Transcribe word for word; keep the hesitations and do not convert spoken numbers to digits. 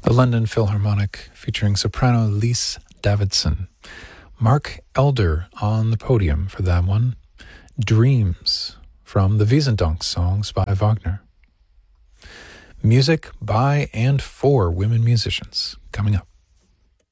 The London Philharmonic featuring soprano Lise Davidson. Mark Elder on the podium for that one. Dreams from the Wiesendank songs by Wagner. Music by and for women musicians coming up.